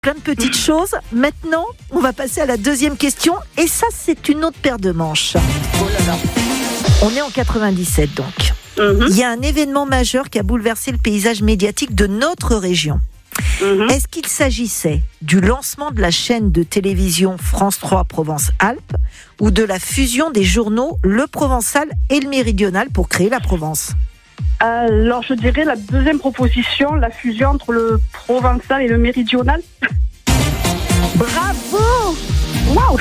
Plein de petites choses. Maintenant, on va passer à la deuxième question. Et ça, c'est une autre paire de manches. Oh là là. On est en 97 donc. Il y a un événement majeur qui a bouleversé le paysage médiatique de notre région. Est-ce qu'il s'agissait du lancement de la chaîne de télévision France 3 Provence-Alpes ou de la fusion des journaux Le Provençal et Le Méridional pour créer la Provence ? Alors, je dirais la deuxième proposition, la fusion entre le Provençal et le Méridional. Bravo ! Waouh.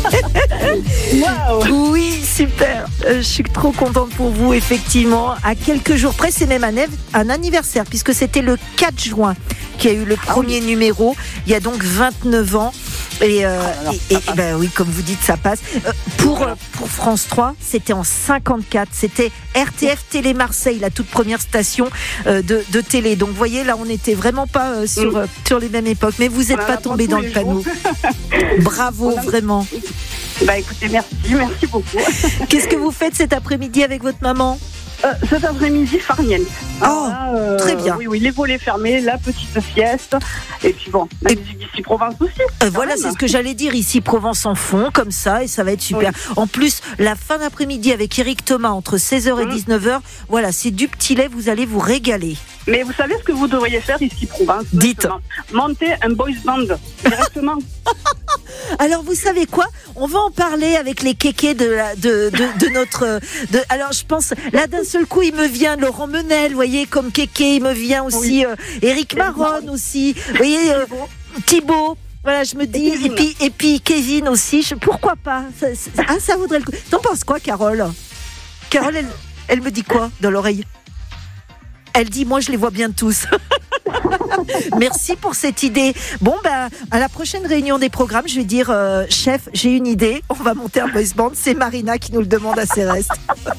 Waouh. Oui, super. Je suis trop contente pour vous, effectivement. À quelques jours près, c'est même un anniversaire, puisque c'était le 4 juin qui a eu le premier numéro, il y a donc 29 ans. Et ben oui, comme vous dites, ça passe. Pour France 3, c'était en 54. C'était RTF Télé Marseille, la toute première station de télé. Donc, vous voyez, là, on n'était vraiment pas sur les mêmes époques. Mais vous n'êtes pas tombé dans le panneau. Bravo, vraiment. Bah, écoutez, merci beaucoup. Qu'est-ce que vous faites cet après-midi avec votre maman ? Cet après-midi, farniente. Très bien. Oui, les volets fermés, la petite sieste. Et puis bon, la musique d'ici Provence aussi. Voilà, c'est ce que j'allais dire. Ici, Provence en fond, comme ça, et ça va être super. Oui. En plus, la fin d'après-midi avec Eric Thomas, entre 16h et 19h, voilà, c'est du petit lait, vous allez vous régaler. Mais vous savez ce que vous devriez faire ici, Provence ? Dites. Monter un boys band, directement. Alors, vous savez quoi ? On va en parler avec les kékés de notre... alors, je pense, là, d'un seul coup, il me vient Laurent Menel, vous voyez, comme kéké, il me vient aussi Éric Maronne aussi, vous voyez, Thibaut. Voilà, je me dis, et puis Kevin aussi, pourquoi pas ? Ça vaudrait le coup. T'en penses quoi, Carole ? Carole, elle me dit quoi dans l'oreille ? Elle dit, moi, je les vois bien tous. Merci pour cette idée. Bon, à la prochaine réunion des programmes, je vais dire, chef, j'ai une idée. On va monter un boys band. C'est Marina qui nous le demande à Céleste.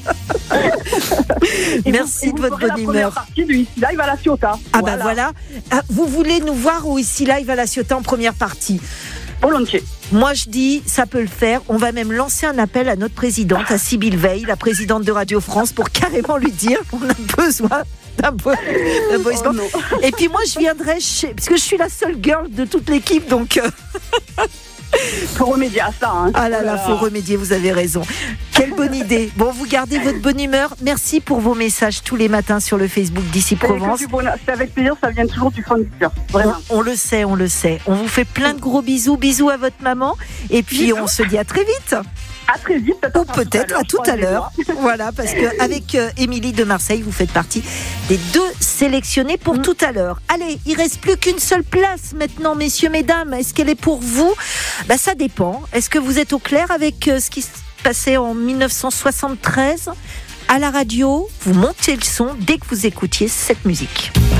Merci de votre bonne humeur. Partie du Ici Live à la Ciotat. Voilà. Vous voulez nous voir au Ici Live à la Ciotat en première partie ? Volontiers. Moi, je dis, ça peut le faire. On va même lancer un appel à notre présidente, à Sybille Veil, la présidente de Radio France, pour carrément lui dire qu'on a besoin d'un boys band. Et puis moi, je viendrai parce que je suis la seule girl de toute l'équipe, donc... Faut remédier à ça. Ah là là, faut remédier, vous avez raison. Quelle bonne idée. Bon, vous gardez votre bonne humeur. Merci pour vos messages tous les matins sur le Facebook d'Ici Provence. C'est avec plaisir, ça vient toujours du fond du cœur. Vraiment. On le sait. On vous fait plein de gros bisous. Bisous à votre maman. Et puis, on se dit à très vite. À très vite. Ou peut-être à tout à l'heure. Voilà, parce qu'avec Émilie de Marseille, vous faites partie des 2 sélectionnés pour tout à l'heure. Allez, il ne reste plus qu'une seule place maintenant, messieurs, mesdames. Est-ce qu'elle est pour vous ? Ça dépend. Est-ce que vous êtes au clair avec ce qui se passait en 1973 ? À la radio, vous montez le son dès que vous écoutiez cette musique.